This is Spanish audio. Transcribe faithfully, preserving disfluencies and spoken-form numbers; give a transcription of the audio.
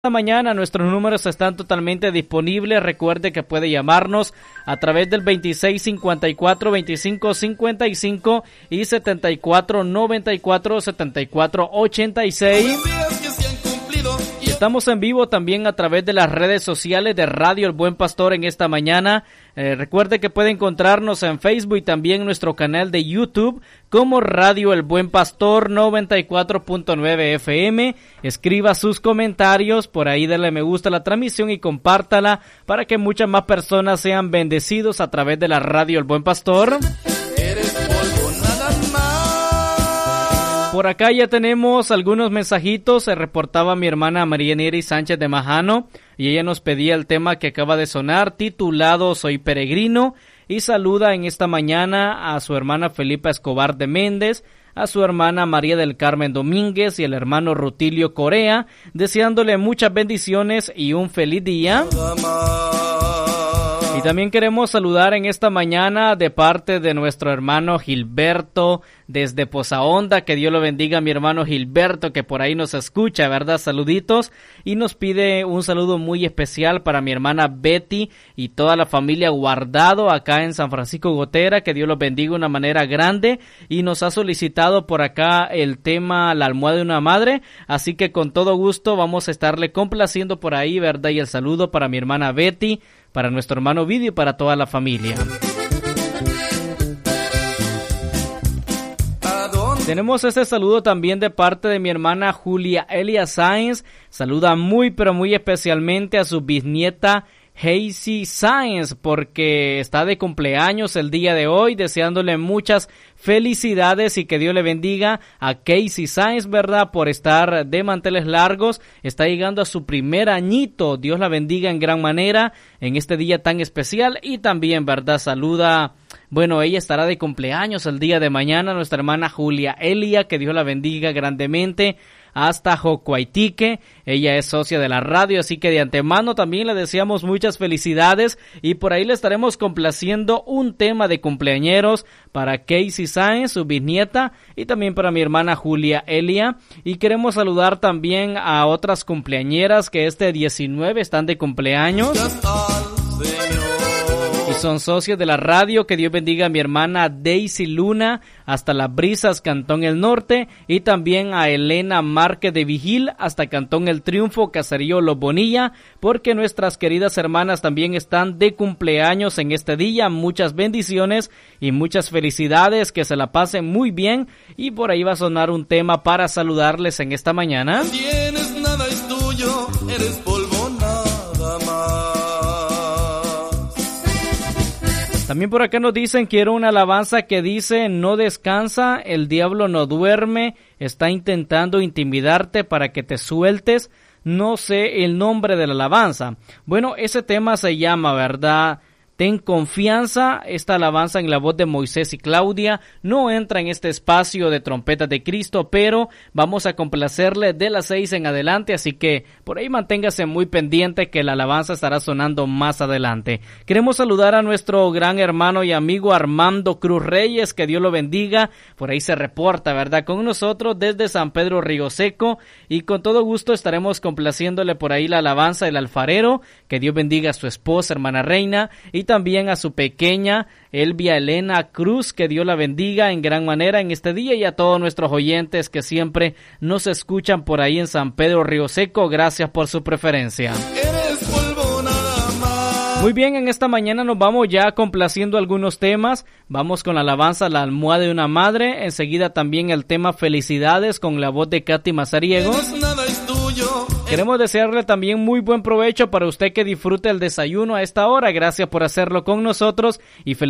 Mañana nuestros números están totalmente disponibles. Recuerde que puede llamarnos a través del veintiséis cincuenta y cuatro, veinticinco cincuenta y cinco y setenta y cuatro noventa y cuatro, setenta y cuatro ochenta y seis. Estamos en vivo también a través de las redes sociales de Radio El Buen Pastor en esta mañana. Eh, recuerde que puede encontrarnos en Facebook y también en nuestro canal de YouTube como Radio El Buen Pastor noventa y cuatro punto nueve F M. Escriba sus comentarios, por ahí dale me gusta a la transmisión y compártala para que muchas más personas sean bendecidos a través de la Radio El Buen Pastor. Por acá ya tenemos algunos mensajitos. Se reportaba mi hermana María Neri Sánchez de Majano y ella nos pedía el tema que acaba de sonar titulado Soy Peregrino, y saluda en esta mañana a su hermana Felipa Escobar de Méndez, a su hermana María del Carmen Domínguez y el hermano Rutilio Corea, deseándole muchas bendiciones y un feliz día. Y también queremos saludar en esta mañana de parte de nuestro hermano Gilberto desde Poza Honda. Que Dios lo bendiga a mi hermano Gilberto, que por ahí nos escucha, ¿verdad? Saluditos. Y nos pide un saludo muy especial para mi hermana Betty y toda la familia Guardado acá en San Francisco Gotera. Que Dios los bendiga de una manera grande. Y nos ha solicitado por acá el tema La almohada de una madre. Así que con todo gusto vamos a estarle complaciendo por ahí, ¿verdad? Y el saludo para mi hermana Betty, para nuestro hermano Vidio y para toda la familia. Tenemos este saludo también de parte de mi hermana Julia Elia Sáenz. Saluda muy pero muy especialmente a su bisnieta Hazy Sáenz, porque está de cumpleaños el día de hoy, deseándole muchas felicidades y que Dios le bendiga a Casey Sáenz, ¿verdad? Por estar de manteles largos, está llegando a su primer añito. Dios la bendiga en gran manera en este día tan especial. Y también, ¿verdad? Saluda, bueno, ella estará de cumpleaños el día de mañana, nuestra hermana Julia Elia, que Dios la bendiga grandemente hasta Jocuaitique. Ella es socia de la radio, así que de antemano también le deseamos muchas felicidades y por ahí le estaremos complaciendo un tema de cumpleañeros para Casey Sáenz, su bisnieta, y también para mi hermana Julia Elia. Y queremos saludar también a otras cumpleañeras que este diecinueve están de cumpleaños y son socios de la radio. Que Dios bendiga a mi hermana Daisy Luna hasta Las Brisas, Cantón El Norte, y también a Elena Márquez de Vigil hasta Cantón El Triunfo, Caserío Los Bonilla, porque nuestras queridas hermanas también están de cumpleaños en este día. Muchas bendiciones y muchas felicidades, que se la pasen muy bien, y por ahí va a sonar un tema para saludarles en esta mañana. Tienes nada es tuyo, eres polvo nada más. También por acá nos dicen, quiero una alabanza que dice, no descansa, el diablo no duerme, está intentando intimidarte para que te sueltes. No sé el nombre de la alabanza. Bueno, ese tema se llama, ¿verdad?, Ten confianza. Esta alabanza en la voz de Moisés y Claudia no entra en este espacio de Trompetas de Cristo, pero vamos a complacerle de las seis en adelante, así que por ahí manténgase muy pendiente que la alabanza estará sonando más adelante. Queremos saludar a nuestro gran hermano y amigo Armando Cruz Reyes, que Dios lo bendiga. Por ahí se reporta, ¿verdad?, con nosotros desde San Pedro Río Seco, y con todo gusto estaremos complaciéndole por ahí la alabanza del alfarero. Que Dios bendiga a su esposa, hermana Reina, y también a su pequeña Elvia Elena Cruz. Que Dios la bendiga en gran manera en este día, y a todos nuestros oyentes que siempre nos escuchan por ahí en San Pedro Río Seco. Gracias por su preferencia. Eres polvo nada más. Muy bien, en esta mañana nos vamos ya complaciendo algunos temas. Vamos con la alabanza La almohada de una madre. Enseguida también el tema Felicidades con la voz de Katy Mazariegos. Nada es tuyo. Queremos desearle también muy buen provecho para usted que disfrute el desayuno a esta hora. Gracias por hacerlo con nosotros y felicidades.